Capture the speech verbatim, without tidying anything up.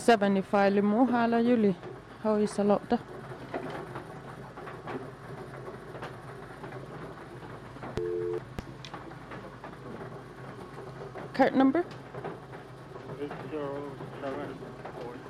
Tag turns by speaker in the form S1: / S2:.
S1: seventy-five li mo hala yuli. How is a lot? Cart number?
S2: eight zero seven four